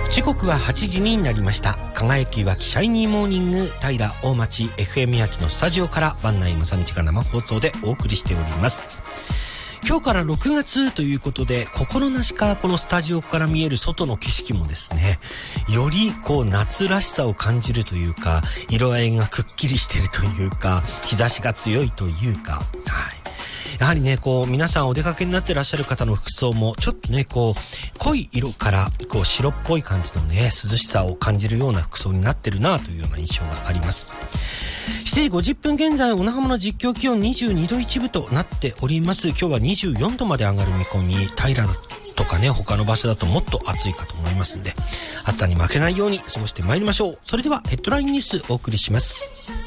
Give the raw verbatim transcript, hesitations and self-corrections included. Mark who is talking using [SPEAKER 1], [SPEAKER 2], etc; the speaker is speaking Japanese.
[SPEAKER 1] 時刻ははちじになりました。輝きはきシャイニーモーニング平大町 エフエム 焼きのスタジオから番内正道が生放送でお送りしております。今日からろくがつということで、心なしかこのスタジオから見える外の景色もですね、よりこう夏らしさを感じるというか、色合いがくっきりしているというか、日差しが強いというか、はい。やはりね、こう皆さんお出かけになってらっしゃる方の服装もちょっとね、こう濃い色からこう白っぽい感じのね、涼しさを感じるような服装になってるなというような印象があります。しちじごじゅっぷん現在、小名浜の実況気温にじゅうにどいちぶとなっております。今日はにじゅうよんどまで上がる見込み。平とかね、他の場所だともっと暑いかと思いますんで、暑さに負けないように過ごしてまいりましょう。それではヘッドラインニュースお送りします。